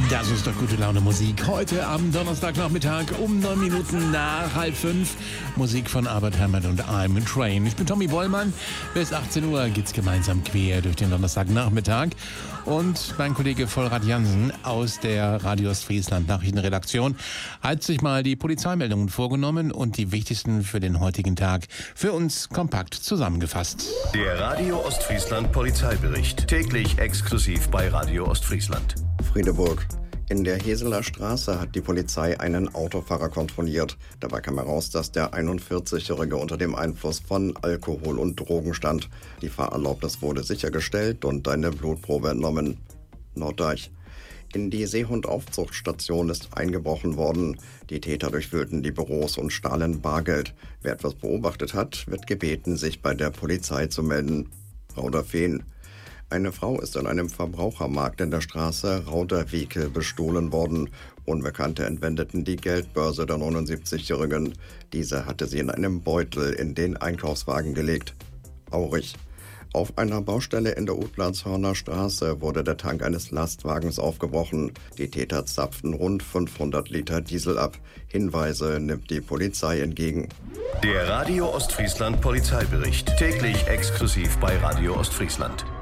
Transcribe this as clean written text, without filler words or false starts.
Das ist doch gute Laune Musik. Heute am Donnerstagnachmittag um 9 Minuten nach 4:30. Musik von Albert Hammond und I'm a Train. Ich bin Tommy Bollmann. Bis 18 Uhr geht's gemeinsam quer durch den Donnerstagnachmittag. Und mein Kollege Volrad Jansen aus der Radio Ostfriesland Nachrichtenredaktion hat sich mal die Polizeimeldungen vorgenommen und die wichtigsten für den heutigen Tag für uns kompakt zusammengefasst. Der Radio Ostfriesland Polizeibericht. Täglich exklusiv bei Radio Ostfriesland. Friedeburg. In der Heseler Straße hat die Polizei einen Autofahrer kontrolliert. Dabei kam heraus, dass der 41-Jährige unter dem Einfluss von Alkohol und Drogen stand. Die Fahrerlaubnis wurde sichergestellt und eine Blutprobe entnommen. Norddeich. In die Seehundaufzuchtstation ist eingebrochen worden. Die Täter durchwühlten die Büros und stahlen Bargeld. Wer etwas beobachtet hat, wird gebeten, sich bei der Polizei zu melden. Rauderfehn. Eine Frau ist an einem Verbrauchermarkt in der Straße Rauderwiekel bestohlen worden. Unbekannte entwendeten die Geldbörse der 79-Jährigen. Diese hatte sie in einem Beutel in den Einkaufswagen gelegt. Aurich. Auf einer Baustelle in der Udlandshörner Straße wurde der Tank eines Lastwagens aufgebrochen. Die Täter zapften rund 500 Liter Diesel ab. Hinweise nimmt die Polizei entgegen. Der Radio Ostfriesland Polizeibericht. Täglich exklusiv bei Radio Ostfriesland.